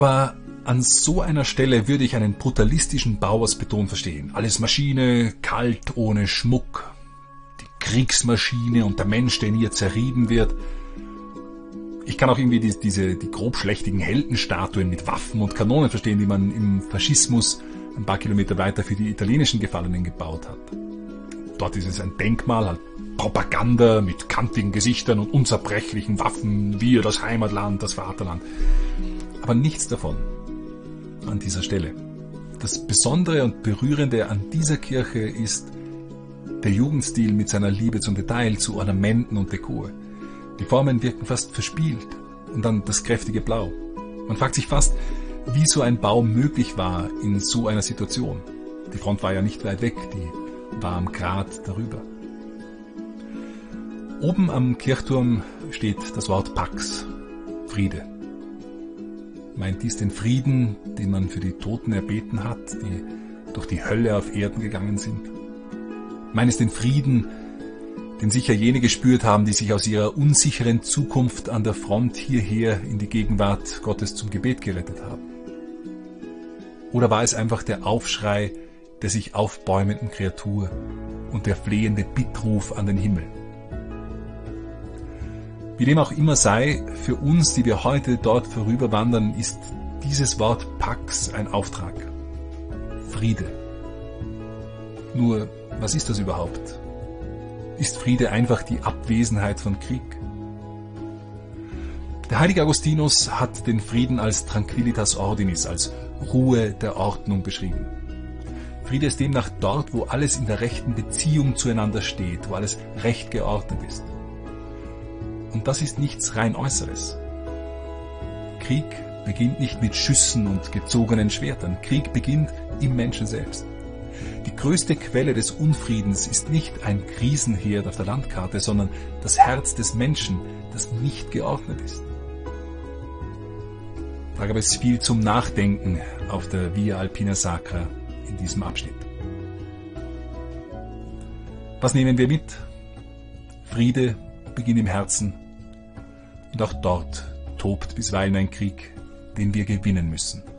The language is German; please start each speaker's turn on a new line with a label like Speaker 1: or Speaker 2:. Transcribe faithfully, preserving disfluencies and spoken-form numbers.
Speaker 1: Aber an so einer Stelle würde ich einen brutalistischen Bau aus Beton verstehen. Alles Maschine, kalt, ohne Schmuck. Die Kriegsmaschine und der Mensch, der in ihr zerrieben wird. Ich kann auch irgendwie die, diese, die grobschlächtigen Heldenstatuen mit Waffen und Kanonen verstehen, die man im Faschismus ein paar Kilometer weiter für die italienischen Gefallenen gebaut hat. Dort ist es ein Denkmal, halt Propaganda mit kantigen Gesichtern und unzerbrechlichen Waffen, wir, das Heimatland, das Vaterland. Aber nichts davon an dieser Stelle. Das Besondere und Berührende an dieser Kirche ist der Jugendstil mit seiner Liebe zum Detail, zu Ornamenten und Dekor. Die Formen wirken fast verspielt und dann das kräftige Blau. Man fragt sich fast, wie so ein Bau möglich war in so einer Situation. Die Front war ja nicht weit weg, die war am Grat darüber. Oben am Kirchturm steht das Wort Pax, Friede. Meint dies den Frieden, den man für die Toten erbeten hat, die durch die Hölle auf Erden gegangen sind? Meint es den Frieden, den sicher jene gespürt haben, die sich aus ihrer unsicheren Zukunft an der Front hierher in die Gegenwart Gottes zum Gebet gerettet haben? Oder war es einfach der Aufschrei der sich aufbäumenden Kreatur und der flehende Bittruf an den Himmel? Wie dem auch immer sei, für uns, die wir heute dort vorüberwandern, ist dieses Wort Pax ein Auftrag. Friede. Nur, was ist das überhaupt? Ist Friede einfach die Abwesenheit von Krieg? Der heilige Augustinus hat den Frieden als Tranquillitas Ordinis, als Ruhe der Ordnung beschrieben. Friede ist demnach dort, wo alles in der rechten Beziehung zueinander steht, wo alles recht geordnet ist. Und das ist nichts rein Äußeres. Krieg beginnt nicht mit Schüssen und gezogenen Schwertern. Krieg beginnt im Menschen selbst. Die größte Quelle des Unfriedens ist nicht ein Krisenherd auf der Landkarte, sondern das Herz des Menschen, das nicht geordnet ist. Da gab es viel zum Nachdenken auf der Via Alpina Sacra in diesem Abschnitt. Was nehmen wir mit? Friede beginnt im Herzen und auch dort tobt bisweilen ein Krieg, den wir gewinnen müssen.